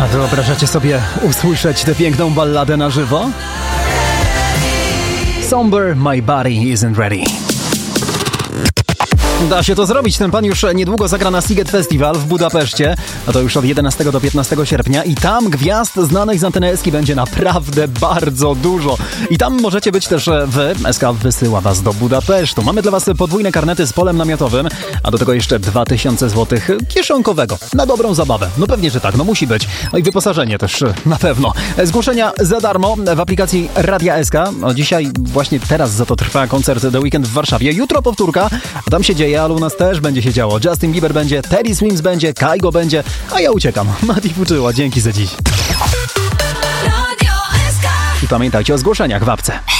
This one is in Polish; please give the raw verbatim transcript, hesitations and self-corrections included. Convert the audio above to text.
Wyobrażacie sobie usłyszeć tę piękną balladę na żywo? Somber, my body isn't ready. Da się to zrobić. Ten pan już niedługo zagra na Sziget Festival w Budapeszcie, a to już od jedenastego do piętnastego sierpnia i tam gwiazd znanych z anteny Eski będzie naprawdę bardzo dużo. I tam możecie być też wy. S K wysyła was do Budapesztu. Mamy dla was podwójne karnety z polem namiotowym, a do tego jeszcze dwa tysiące złotych kieszonkowego. Na dobrą zabawę. No pewnie, że tak. No musi być. No i wyposażenie też na pewno. Zgłoszenia za darmo w aplikacji Radia S K. No dzisiaj właśnie teraz za to trwa koncert The Weekend w Warszawie. Jutro powtórka, a tam się dzieje, ale u nas też będzie się działo. Justin Bieber będzie, Teddy Swims będzie, Kygo będzie, a ja uciekam. Mati Fuczyła, dzięki za dziś. I pamiętajcie o zgłoszeniach w apce.